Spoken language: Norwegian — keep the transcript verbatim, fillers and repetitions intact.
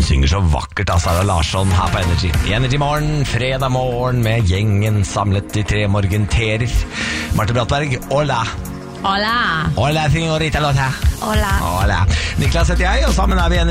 hun synger så vakkert av Sara Larsson her på Energy. I Energy Morgen, fredag morgen med gjengen samlet i tre morgenterer. Marte Brattberg, hola. Hola. Hola, señorita Lotte. Hola. Hola. Niklas heter jeg, og sammen er vi Energy.